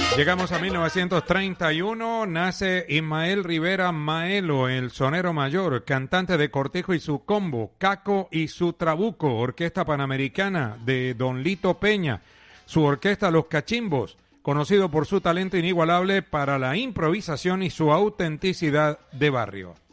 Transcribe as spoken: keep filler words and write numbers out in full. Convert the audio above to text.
Llegamos a mil novecientos treinta y uno, nace Ismael Rivera Maelo, el sonero mayor, cantante de Cortijo y su combo, Caco y su Trabuco, Orquesta Panamericana de Don Lito Peña, su orquesta Los Cachimbos, conocido por su talento inigualable para la improvisación y su autenticidad de barrio.